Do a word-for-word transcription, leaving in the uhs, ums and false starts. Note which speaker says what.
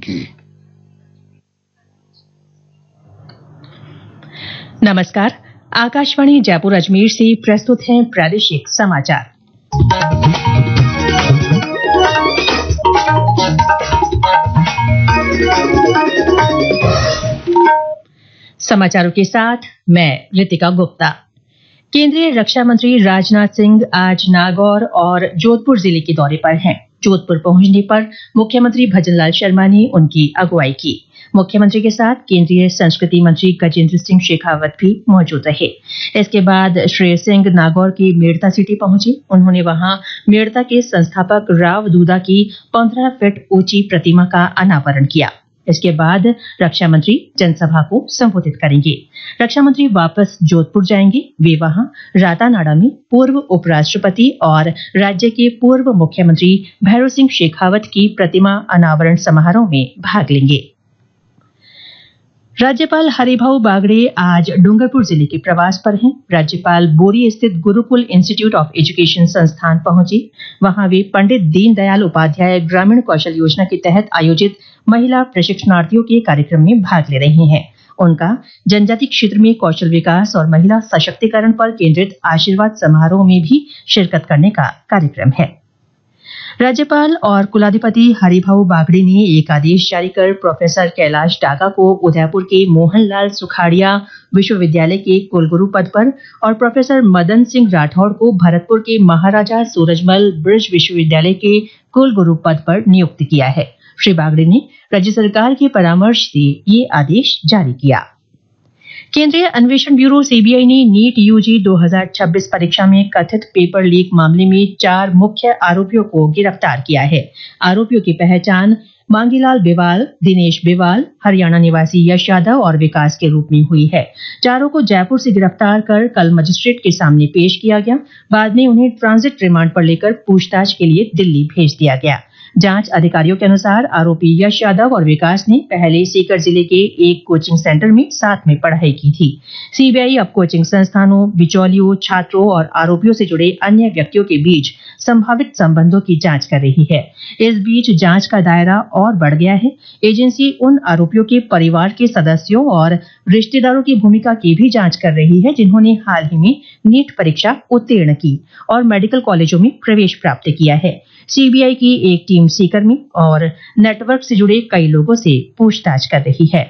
Speaker 1: की।
Speaker 2: नमस्कार, आकाशवाणी जयपुर अजमेर से प्रस्तुत हैं प्रादेशिक समाचार। समाचारों के साथ मैं रितिका गुप्ता। केंद्रीय रक्षा मंत्री राजनाथ सिंह आज नागौर और जोधपुर जिले के दौरे पर हैं। जोधपुर पहुंचने पर मुख्यमंत्री भजनलाल शर्मा ने उनकी अगुवाई की। मुख्यमंत्री के साथ केंद्रीय संस्कृति मंत्री गजेंद्र सिंह शेखावत भी मौजूद रहे। इसके बाद श्री सिंह नागौर की मेड़ता सिटी पहुंचे। उन्होंने वहां मेड़ता के संस्थापक राव दूदा की पंद्रह फीट ऊंची प्रतिमा का अनावरण किया। इसके बाद रक्षा मंत्री जनसभा को संबोधित करेंगे। रक्षा मंत्री वापस जोधपुर जाएंगे। वे वहां रातानाडा में पूर्व उपराष्ट्रपति और राज्य के पूर्व मुख्यमंत्री भैरों सिंह शेखावत की प्रतिमा अनावरण समारोह में भाग लेंगे। राज्यपाल हरिभाऊ बागड़े आज डूंगरपुर जिले के प्रवास पर हैं। राज्यपाल बोरी स्थित गुरुकुल इंस्टीट्यूट ऑफ एजुकेशन संस्थान पहुंचे। वहां वे पंडित दीनदयाल उपाध्याय ग्रामीण कौशल योजना के तहत आयोजित महिला प्रशिक्षणार्थियों के कार्यक्रम में भाग ले रही हैं। उनका जनजाति क्षेत्र में कौशल विकास और महिला सशक्तिकरण पर केंद्रित आशीर्वाद समारोह में भी शिरकत करने का कार्यक्रम है। राज्यपाल और कुलाधिपति हरिभाऊ बागड़े ने एक आदेश जारी कर प्रोफेसर कैलाश डागा को उदयपुर के मोहनलाल सुखाड़िया विश्वविद्यालय के कुलगुरु पद पर और प्रोफेसर मदन सिंह राठौड़ को भरतपुर के महाराजा सूरजमल ब्रिज विश्वविद्यालय के कुलगुरु पद पर नियुक्त किया है। श्री बागड़े ने राज्य सरकार के परामर्श से ये आदेश जारी किया। केंद्रीय अन्वेषण ब्यूरो सीबीआई ने नीट यूजी दो हज़ार छब्बीस परीक्षा में कथित पेपर लीक मामले में चार मुख्य आरोपियों को गिरफ्तार किया है। आरोपियों की पहचान मांगीलाल बिवाल, दिनेश बिवाल, हरियाणा निवासी यश यादव और विकास के रूप में हुई है। चारों को जयपुर से गिरफ्तार कर कल मजिस्ट्रेट के सामने पेश किया गया। बाद में उन्हें ट्रांजिट रिमांड पर लेकर पूछताछ के लिए दिल्ली भेज दिया गया। जांच अधिकारियों के अनुसार आरोपी यश यादव और विकास ने पहले सीकर जिले के एक कोचिंग सेंटर में साथ में पढ़ाई की थी। सीबीआई अब कोचिंग संस्थानों, बिचौलियों, छात्रों और आरोपियों से जुड़े अन्य व्यक्तियों के बीच संभावित संबंधों की जांच कर रही है। इस बीच जांच का दायरा और बढ़ गया है। एजेंसी उन आरोपियों के परिवार के सदस्यों और रिश्तेदारों की भूमिका की भी जांच कर रही है जिन्होंने हाल ही में नीट परीक्षा उत्तीर्ण की और मेडिकल कॉलेजों में प्रवेश प्राप्त किया है। सीबीआई की एक टीम सीकर में और नेटवर्क से जुड़े कई लोगों से पूछताछ कर रही है।